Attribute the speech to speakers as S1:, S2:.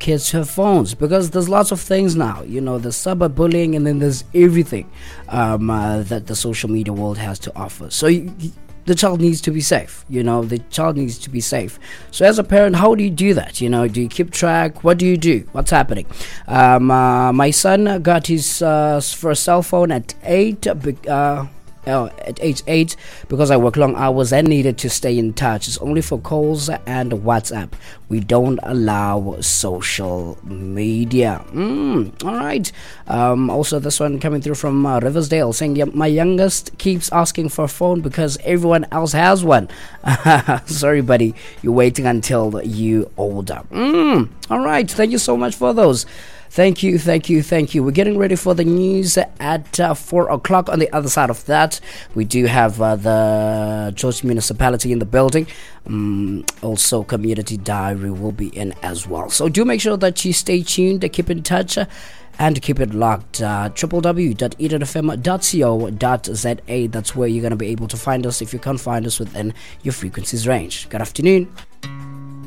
S1: kids to have phones, because there's lots of things now. There's cyberbullying, and then there's everything that the social media world has to offer. So the child needs to be safe. The child needs to be safe. So as a parent, how do you do that? Do you keep track? What do you do? What's happening? My son got his first cell phone at 8. At age 8, because I work long hours and needed to stay in touch. It's only for calls and WhatsApp. We don't allow social media. All right. Also, this one coming through from Riversdale, saying, yeah, my youngest keeps asking for a phone because everyone else has one. Sorry, buddy. You're waiting until you older. All right. Thank you so much for those. Thank you. We're getting ready for the news at 4 o'clock. On the other side of that, we do have the George Municipality in the building. Also, Community Diary will be in as well. So do make sure that you stay tuned, keep in touch, and keep it locked. www.edenfm.co.za. That's where you're going to be able to find us if you can't find us within your frequencies range. Good afternoon.